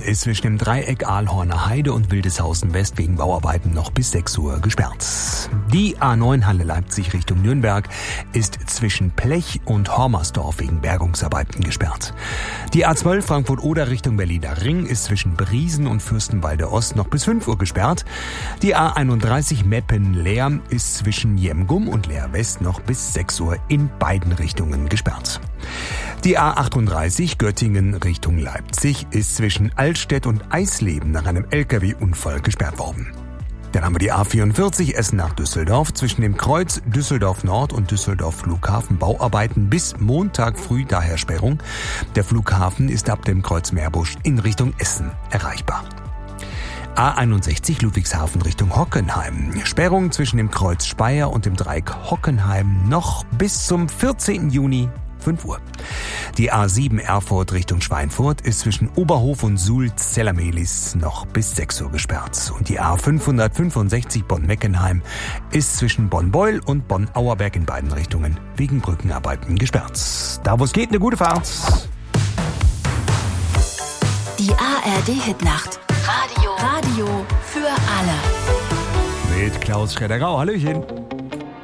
ist zwischen dem Dreieck Aalhorner Heide und Wildeshausen West wegen Bauarbeiten noch bis 6 Uhr gesperrt. Die A9 Halle Leipzig Richtung Nürnberg ist zwischen Plech und Hormersdorf wegen Bergungsarbeiten gesperrt. Die A12 Frankfurt-Oder Richtung Berliner Ring ist zwischen Briesen und Fürstenwalde Ost noch bis 5 Uhr gesperrt. Die A31 Meppen-Leer ist zwischen Jemgum und Leer West noch bis 6 Uhr in beiden Richtungen gesperrt. Die A38 Göttingen Richtung Leipzig ist zwischen Altstedt und Eisleben nach einem LKW-Unfall gesperrt worden. Dann haben wir die A44 Essen nach Düsseldorf. Zwischen dem Kreuz Düsseldorf Nord und Düsseldorf Flughafen Bauarbeiten bis Montag früh, daher Sperrung. Der Flughafen ist ab dem Kreuz Meerbusch in Richtung Essen erreichbar. A61 Ludwigshafen Richtung Hockenheim. Sperrung zwischen dem Kreuz Speyer und dem Dreieck Hockenheim noch bis zum 14. Juni 5 Uhr. Die A7 Erfurt Richtung Schweinfurt ist zwischen Oberhof und Sulz-Zellermelis noch bis 6 Uhr gesperrt. Und die A565 Bonn-Meckenheim ist zwischen Bonn-Beul und Bonn-Auerberg in beiden Richtungen wegen Brückenarbeiten gesperrt. Da wo es geht, eine gute Fahrt. Die ARD-Hitnacht. Radio für alle. Mit Klaus Schredder-Rau. Hallöchen.